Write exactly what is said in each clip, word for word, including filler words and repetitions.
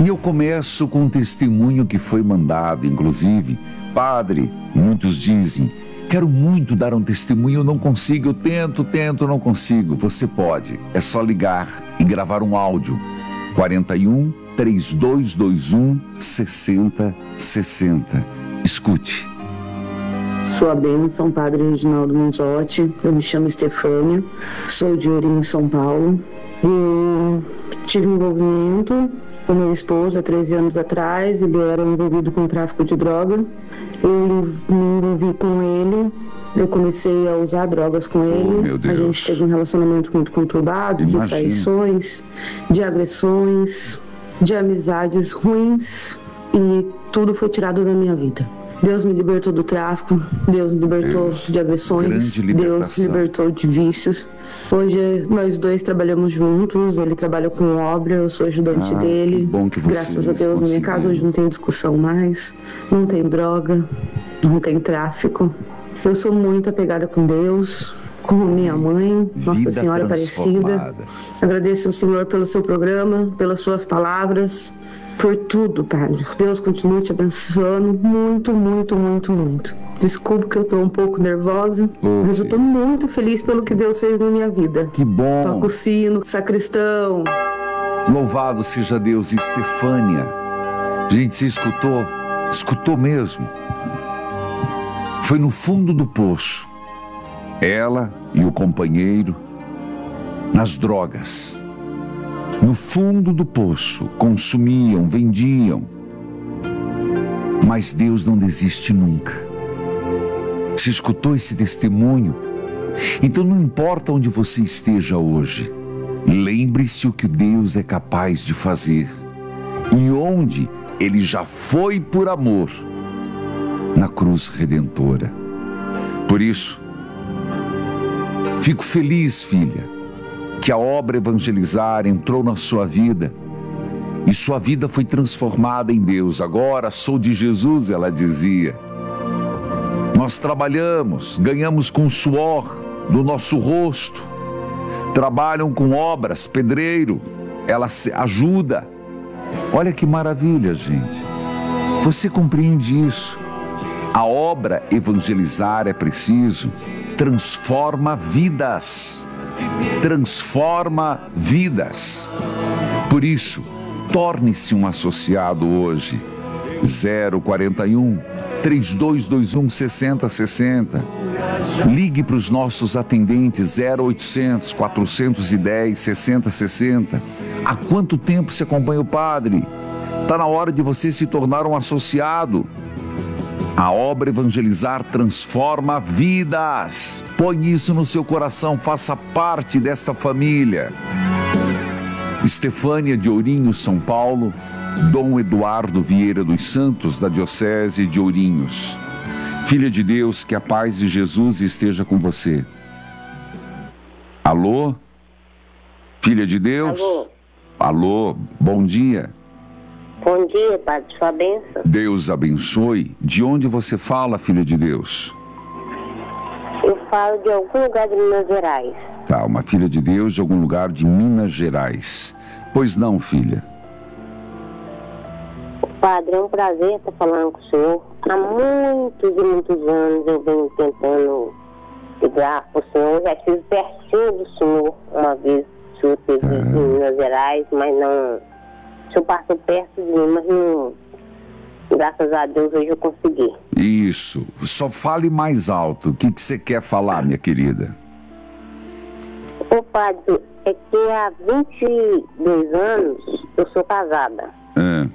E eu começo com um testemunho que foi mandado, inclusive, padre, muitos dizem, quero muito dar um testemunho, eu não consigo, eu tento, tento, não consigo. Você pode, é só ligar e gravar um áudio, quarenta e um, trinta e dois vinte e um, sessenta, sessenta. Escute. Sua bênção, Padre Reginaldo Manzotti. Eu me chamo Estefânia, sou de Ourinhos, São Paulo. Eu tive envolvimento com meu esposo há treze anos atrás. Ele era envolvido com tráfico de droga. Eu me envolvi com ele. Eu comecei a usar drogas com ele. Oh, meu Deus. A gente teve um relacionamento muito conturbado, Imagina. de traições, de agressões, de amizades ruins. E tudo foi tirado da minha vida. Deus me libertou do tráfico, Deus me libertou Deus, de agressões, Deus me libertou de vícios. Hoje nós dois trabalhamos juntos, ele trabalha com obra, eu sou ajudante ah, dele. Que bom que Graças a Deus, na minha casa hoje não tem discussão mais, não tem droga, não tem tráfico. Eu sou muito apegada com Deus, com minha mãe, Nossa Senhora Aparecida. Agradeço ao Senhor pelo seu programa, pelas suas palavras, por tudo, Padre. Deus continue te abençoando muito, muito, muito, muito. Desculpe que eu tô um pouco nervosa, oh, mas eu tô muito feliz pelo que Deus fez na minha vida. Que bom. Toca o sino, sacristão. Louvado seja Deus, Estefânia. Gente, você escutou? Escutou mesmo. Foi no fundo do poço. Ela e o companheiro nas drogas. No fundo do poço, consumiam, vendiam. Mas Deus não desiste nunca. Você escutou esse testemunho? Então não importa onde você esteja hoje, lembre-se o que Deus é capaz de fazer e onde Ele já foi por amor, na cruz redentora. Por isso, fico feliz, filha, que a obra Evangelizar entrou na sua vida e sua vida foi transformada em Deus. Agora sou de Jesus, ela dizia. Nós trabalhamos, ganhamos com o suor do nosso rosto. Trabalham com obras, pedreiro, ela ajuda. Olha que maravilha, gente. Você compreende isso? A obra Evangelizar é preciso, transforma vidas. Transforma vidas. Por isso, torne-se um associado hoje. zero quarenta e um, trinta e dois vinte e um, sessenta, sessenta. Ligue para os nossos atendentes zero oitocentos, quatrocentos e dez, sessenta, sessenta. Há quanto tempo você acompanha o padre? Está na hora de você se tornar um associado. A obra Evangelizar transforma vidas. Põe isso no seu coração, faça parte desta família. Estefânia de Ourinhos, São Paulo, Dom Eduardo Vieira dos Santos, da Diocese de Ourinhos. Filha de Deus, que a paz de Jesus esteja com você. Alô? Filha de Deus? Alô? Alô, bom dia. Bom dia, Padre, sua bênção. Deus abençoe. De onde você fala, filha de Deus? Eu falo de algum lugar de Minas Gerais. Tá, uma filha de Deus de algum lugar de Minas Gerais. Pois não, filha. Padre, é um prazer estar falando com o senhor. Há muitos e muitos anos eu venho tentando ligar para o senhor. Já estive pertinho do senhor uma vez. O senhor esteve tá. em Minas Gerais, mas não... O senhor passou perto de mim, mas não... Graças a Deus hoje eu consegui. Isso. Só fale mais alto. O que, que você quer falar, minha querida? Ô, padre, é que há vinte e dois anos eu sou casada. É.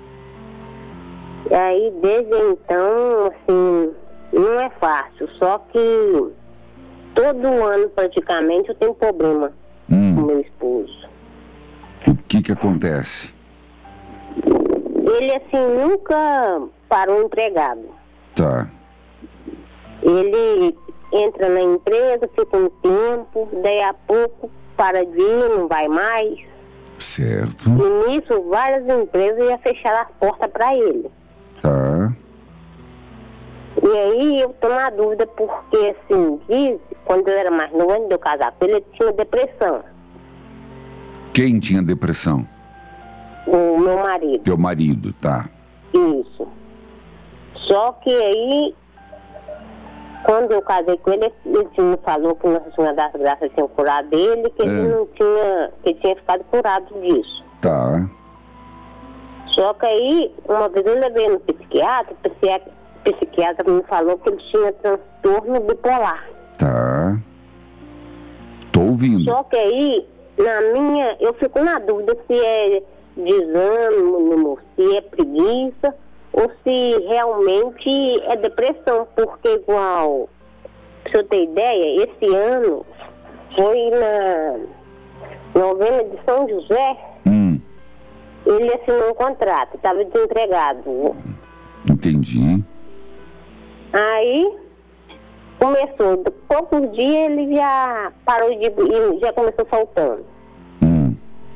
E aí, desde então, assim, não é fácil. Só que todo ano, praticamente, eu tenho problema hum. com meu esposo. O que que acontece? Ele, assim, nunca parou empregado. Tá. Ele entra na empresa, fica um tempo, daí a pouco para de ir, não vai mais. Certo. E nisso, várias empresas iam fechar as portas para ele. Tá. E aí eu tô na dúvida porque, assim, diz, quando eu era mais novo, antes de eu casar com ele, ele tinha depressão. Quem tinha depressão? O meu marido. Teu marido, tá. Isso. Só que aí, quando eu casei com ele, ele me falou que Nossa Senhora das Graças tinha curado ele, que é. ele não tinha, que ele tinha ficado curado disso. Tá. Só que aí, uma vez eu levei no psiquiatra, o psiquiatra, o psiquiatra me falou que ele tinha transtorno bipolar. Tá. Tô ouvindo. Só que aí, na minha, eu fico na dúvida se é desânimo, se é preguiça, ou se realmente é depressão, porque igual, pra eu ter ideia, esse ano foi na novena de São José, hum. ele assinou um contrato, estava desempregado. Entendi. Aí começou, de poucos dias ele já parou de ir, já começou faltando. Hum.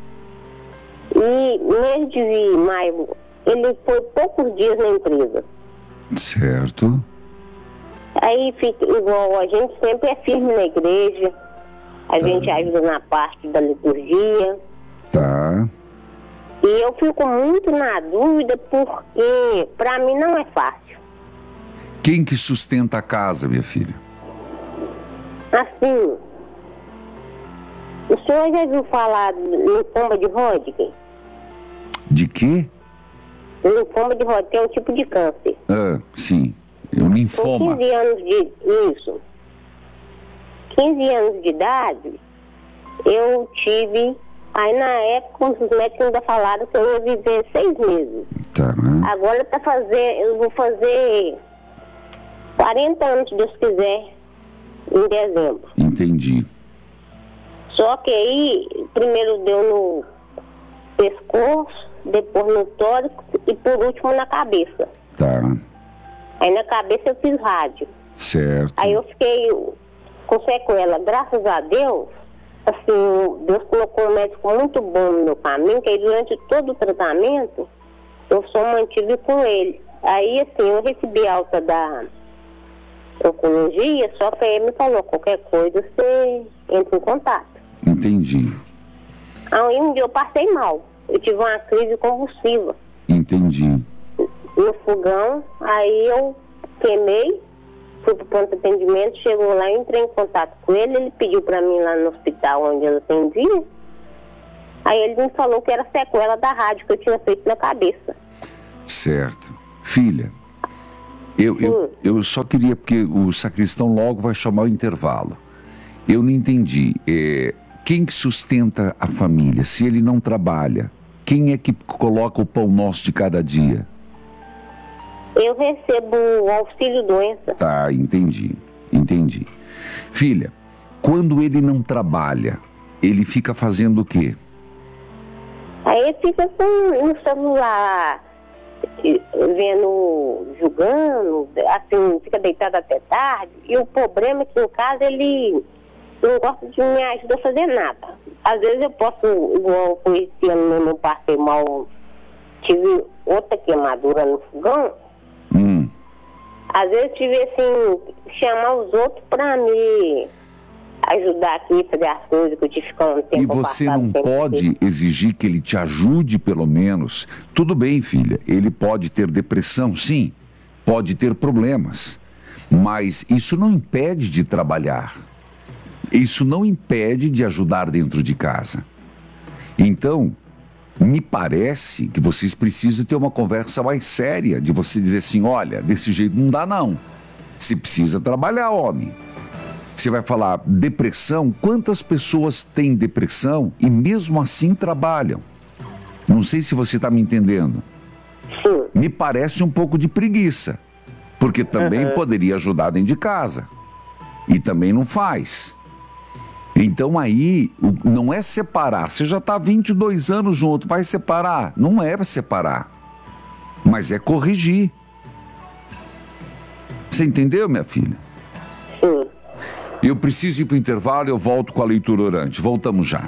E mês de maio, ele foi poucos dias na empresa. Certo. Aí fica igual, a gente sempre é firme na igreja, a tá. gente ajuda na parte da liturgia. Tá. E eu fico muito na dúvida porque pra mim não é fácil. Quem que sustenta a casa, minha filha? Assim, o senhor já viu falar de linfoma de Hodgkin? De quê? Linfoma de Hodgkin é um tipo de câncer. Ah, sim. É um linfoma. Com quinze anos de... Isso. quinze anos de idade, eu tive... Aí na época os médicos ainda falaram que eu ia viver seis meses. Tá, né? Agora tá fazer, eu vou fazer quarenta anos, se Deus quiser, em dezembro. Entendi. Só que aí, primeiro deu no pescoço, depois no tórax e por último na cabeça. Tá. Aí na cabeça eu fiz rádio. Certo. Aí eu fiquei com sequela. Graças a Deus, assim, Deus colocou um médico muito bom no meu caminho, que aí durante todo o tratamento eu só mantive com ele. Aí assim, eu recebi alta da oncologia, só que aí ele me falou, qualquer coisa você entra em contato. Entendi. Aí um dia eu passei mal, eu tive uma crise convulsiva. Entendi. No fogão, aí eu queimei, fui pro ponto de atendimento, chegou lá, entrei em contato com ele, ele pediu pra mim lá no hospital onde eu atendia. Aí ele me falou que era sequela da rádio que eu tinha feito na cabeça. Certo. Filha, eu, eu, eu só queria, porque o sacristão logo vai chamar o intervalo. Eu não entendi. É, quem que sustenta a família? Se ele não trabalha, quem é que coloca o pão nosso de cada dia? Eu recebo o auxílio doença. Tá, entendi, entendi. Filha, quando ele não trabalha, ele fica fazendo o quê? Aí ele fica com, no celular, vendo, julgando, assim, fica deitado até tarde. E o problema é que em casa ele não gosta de me ajudar a fazer nada. Às vezes eu posso, igual com esse ano eu não passei mal, tive outra queimadura no fogão. Hum. Às vezes eu tive assim, chamar os outros pra me ajudar aqui, fazer as coisas que eu tive que ficar um tempo. E você não pode exigir que ele te ajude pelo menos? Tudo bem, filha, ele pode ter depressão, sim, pode ter problemas, mas isso não impede de trabalhar. Isso não impede de ajudar dentro de casa. Então, me parece que vocês precisam ter uma conversa mais séria, de você dizer assim, olha, desse jeito não dá não. Você precisa trabalhar, homem. Você vai falar, depressão, quantas pessoas têm depressão e mesmo assim trabalham? Não sei se você está me entendendo. Sim. Me parece um pouco de preguiça, porque também uhum. poderia ajudar dentro de casa. E também não faz. Então aí, não é separar. Você já está há vinte e dois anos junto, vai separar? Não é separar, mas é corrigir. Você entendeu, minha filha? Sim. Eu preciso ir para o intervalo e eu volto com a leitura orante. Voltamos já.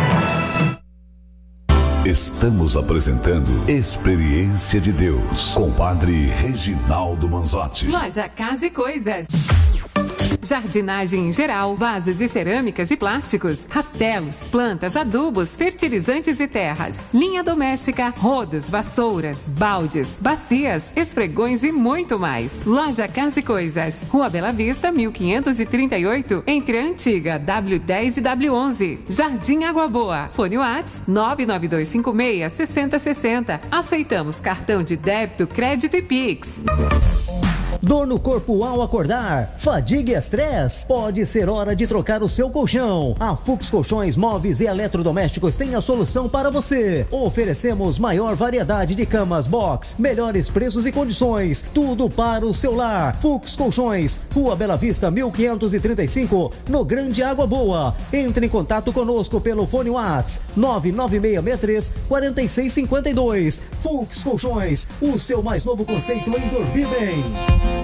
Estamos apresentando Experiência de Deus com o Padre Reginaldo Manzotti. Loja Casa e Coisas. jardinagem em geral, vasos de cerâmicas e plásticos, rastelos, plantas, adubos, fertilizantes e terras, linha doméstica, rodos, vassouras, baldes, bacias, esfregões e muito mais. Loja Casa e Coisas, Rua Bela Vista, mil quinhentos e trinta e oito, entre a antiga W dez e W onze. Jardim Água Boa. Fone Whats nove nove dois cinco seis, seis zero seis zero. Aceitamos cartão de débito, crédito e Pix. Dor no corpo ao acordar, fadiga e estresse, pode ser hora de trocar o seu colchão. A Fux Colchões, Móveis e Eletrodomésticos tem a solução para você. Oferecemos maior variedade de camas box, melhores preços e condições, tudo para o seu lar. Fux Colchões, Rua Bela Vista, mil quinhentos e trinta e cinco, no Grande Água Boa. Entre em contato conosco pelo fone Whats nove nove seis seis três, quatro seis cinco dois. Fux Colchões, o seu mais novo conceito em dormir bem.